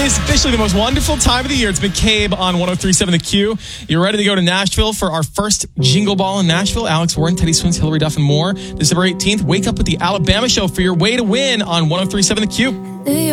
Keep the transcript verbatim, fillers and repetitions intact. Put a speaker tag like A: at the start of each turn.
A: is officially the most wonderful time of the year. It's McCabe on one oh three point seven The Q. You're ready to go to Nashville for our first Jingle Ball in Nashville. Alex Warren, Teddy Swins, Hillary Duff, and more. December eighteenth, wake up with the Alabama Show for your way to win on one oh three point seven The Q.